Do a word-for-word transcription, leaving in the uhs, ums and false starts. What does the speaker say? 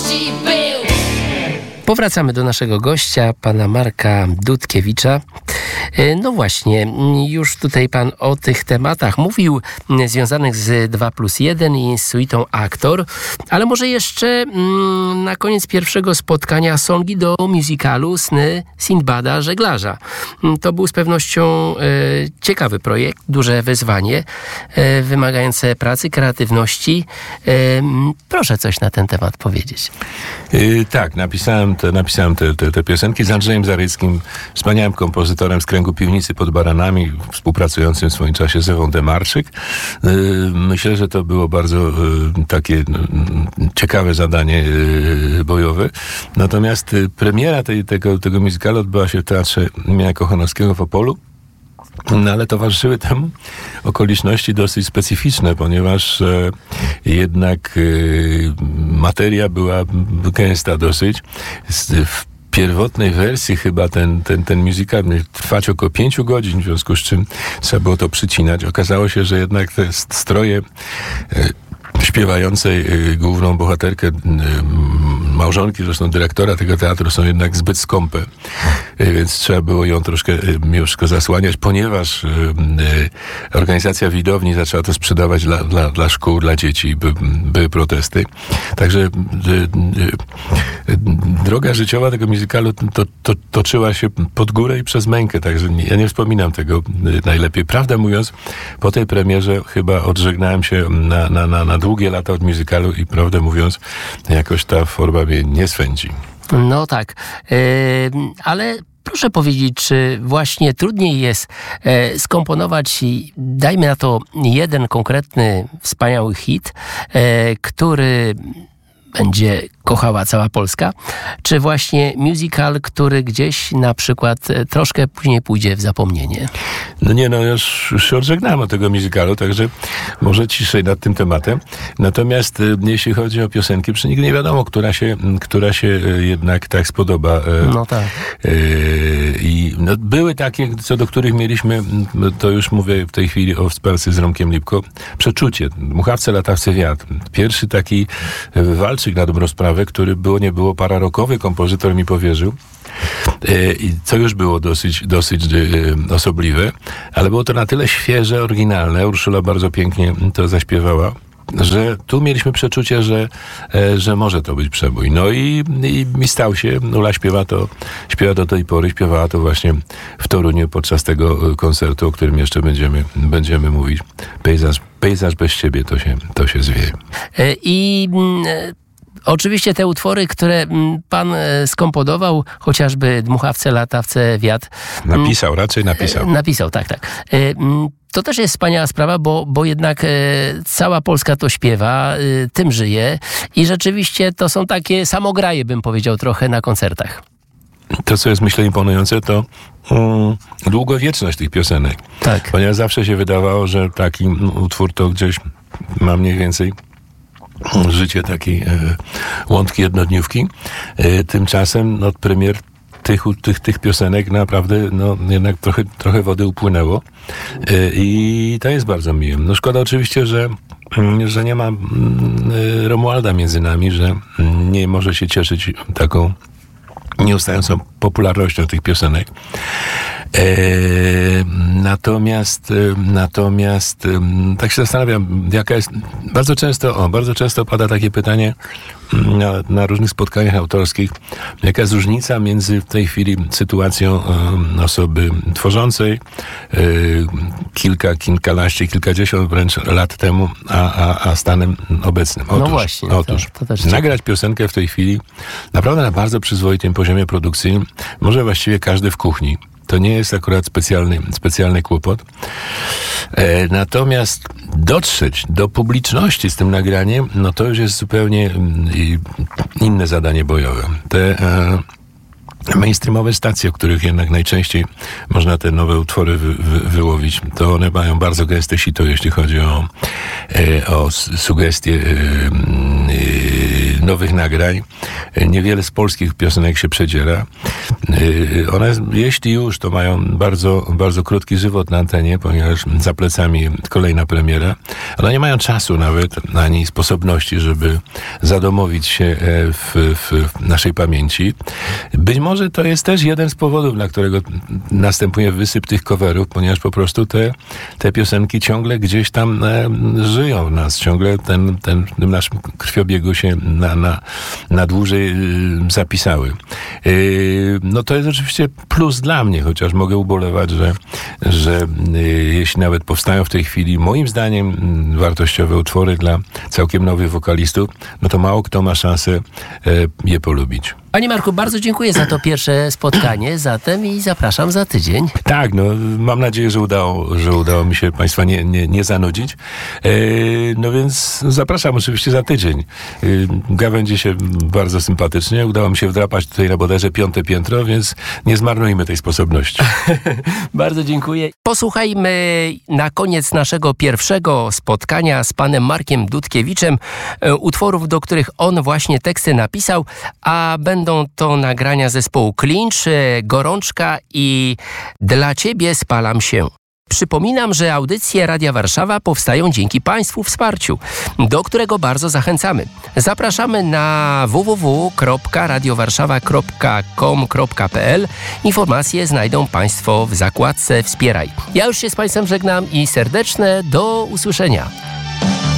ci był. Powracamy do naszego gościa, pana Marka Dudkiewicza. No właśnie, już tutaj pan o tych tematach mówił, związanych z dwa plus jeden i z suitą Aktor, ale może jeszcze mm, na koniec pierwszego spotkania songi do musicalu Sny Sindbada Żeglarza. To był z pewnością e, ciekawy projekt, duże wyzwanie, e, wymagające pracy, kreatywności. E, proszę coś na ten temat powiedzieć. Yy, tak, napisałem te, napisałem te, te, te piosenki z Andrzejem Zaryckim, wspaniałym kompozytorem z kręgu Piwnicy pod Baranami, współpracującym w swoim czasie z Ewą Demarczyk. Yy, myślę, że to było bardzo yy, takie yy, ciekawe zadanie yy, bojowe. Natomiast yy, premiera tej, tego, tego musicalu odbyła się w Teatrze imienia Kochanowskiego w Opolu. No ale towarzyszyły temu okoliczności dosyć specyficzne, ponieważ e, jednak e, materia była gęsta dosyć. W pierwotnej wersji chyba ten, ten, ten musical miał trwać około pięciu godzin, w związku z czym trzeba było to przycinać. Okazało się, że jednak te stroje e, śpiewającej y, główną bohaterkę, y, małżonki zresztą dyrektora tego teatru, są jednak zbyt skąpe, y, więc trzeba było ją troszkę y, mimo wszystko zasłaniać, ponieważ y, y, organizacja widowni zaczęła to sprzedawać dla, dla, dla szkół, dla dzieci, by, były protesty. Także y, y, y, droga życiowa tego musicalu to, to, toczyła się pod górę i przez mękę, także nie, ja nie wspominam tego y, najlepiej. Prawdę mówiąc, po tej premierze chyba odżegnałem się na, na, na, na długie lata od musicalu i prawdę mówiąc, jakoś ta forma mnie nie swędzi. No tak, yy, ale proszę powiedzieć, czy właśnie trudniej jest e, skomponować, dajmy na to jeden konkretny, wspaniały hit, e, który będzie kochała cała Polska, czy właśnie musical, który gdzieś na przykład troszkę później pójdzie w zapomnienie? No nie, no już, już się odżegnałem od tego musicalu, także może ciszej nad tym tematem. Natomiast jeśli chodzi o piosenki, przy nigdy nie wiadomo, która się, która się jednak tak spodoba. No tak. I no, były takie, co do których mieliśmy, to już mówię w tej chwili o współpracy z Romkiem Lipko, przeczucie. Dmuchawce, latawce, wiatr. Pierwszy taki walczyk na dobrą sprawę, który było nie było pararokowy kompozytor mi powierzył. I co już było dosyć, dosyć osobliwe, ale było to na tyle świeże, oryginalne. Urszula bardzo pięknie to zaśpiewała, że tu mieliśmy przeczucie, że, że może to być przebój. No i, i, i stał się. Ula śpiewa to, śpiewa do tej pory, śpiewała to właśnie w Toruniu podczas tego koncertu, o którym jeszcze będziemy, będziemy mówić. Pejzaż, pejzaż bez ciebie to się, to się zwieje. I oczywiście te utwory, które pan skomponował, chociażby Dmuchawce, latawce, wiatr. Napisał, raczej napisał. Napisał, tak, tak. To też jest wspaniała sprawa, bo, bo jednak e, cała Polska to śpiewa, e, tym żyje i rzeczywiście to są takie samograje, bym powiedział, trochę na koncertach. To, co jest, myślę, imponujące, to um, długowieczność tych piosenek. Tak. Ponieważ zawsze się wydawało, że taki utwór to gdzieś ma mniej więcej życie takiej e, łątki jednodniówki. E, tymczasem no, od premier Tych, tych, tych piosenek naprawdę no, jednak trochę, trochę wody upłynęło yy, i to jest bardzo miłe. No szkoda oczywiście, że, że nie ma yy, Romualda między nami, że nie może się cieszyć taką nieustającą popularnością tych piosenek. E, natomiast e, natomiast e, tak się zastanawiam, jaka jest, bardzo często, o, bardzo często pada takie pytanie na, na różnych spotkaniach autorskich, jaka jest różnica między w tej chwili sytuacją e, osoby tworzącej e, kilka, kilkanaście, kilkadziesiąt wręcz lat temu, a, a, a stanem obecnym. Otóż, no właśnie. Otóż to, to też nagrać piosenkę w tej chwili naprawdę na bardzo przyzwoitym poziomie produkcyjnym może właściwie każdy w kuchni. To nie jest akurat specjalny, specjalny kłopot. E, natomiast dotrzeć do publiczności z tym nagraniem, no to już jest zupełnie mm, inne zadanie bojowe. Te e, mainstreamowe stacje, o których jednak najczęściej można te nowe utwory wy, wy, wyłowić, to one mają bardzo gęste sito, jeśli chodzi o, e, o sugestie e, e, nowych nagrań. Niewiele z polskich piosenek się przedziera. One, jeśli już, to mają bardzo, bardzo krótki żywot na antenie, ponieważ za plecami kolejna premiera, ale nie mają czasu nawet, ani sposobności, żeby zadomowić się w, w naszej pamięci. Być może to jest też jeden z powodów, dla którego następuje wysyp tych coverów, ponieważ po prostu te, te piosenki ciągle gdzieś tam e, żyją w nas, ciągle ten, ten, w tym naszym krwiobiegu się na, na, na dłużej y, zapisały. Y, no to jest oczywiście plus dla mnie, chociaż mogę ubolewać, że, że y, jeśli nawet powstają w tej chwili, moim zdaniem, y, wartościowe utwory dla całkiem nowych wokalistów, no to mało kto ma szansę y, je polubić. Panie Marku, bardzo dziękuję za to pierwsze spotkanie zatem i zapraszam za tydzień. Tak, no mam nadzieję, że udało, że udało mi się Państwa nie, nie, nie zanudzić. E, no więc zapraszam oczywiście za tydzień. E, gawędzi się bardzo sympatycznie. Udało mi się wdrapać tutaj na bodajże piąte piętro, więc nie zmarnujmy tej sposobności. Bardzo dziękuję. Posłuchajmy na koniec naszego pierwszego spotkania z panem Markiem Dudkiewiczem e, utworów, do których on właśnie teksty napisał, a będą Będą to nagrania zespołu Clinch, Gorączka i Dla Ciebie spalam się. Przypominam, że audycje Radia Warszawa powstają dzięki Państwu wsparciu, do którego bardzo zachęcamy. Zapraszamy na w w w kropka radiowarszawa kropka com kropka p l. Informacje znajdą Państwo w zakładce Wspieraj. Ja już się z Państwem żegnam i serdeczne do usłyszenia.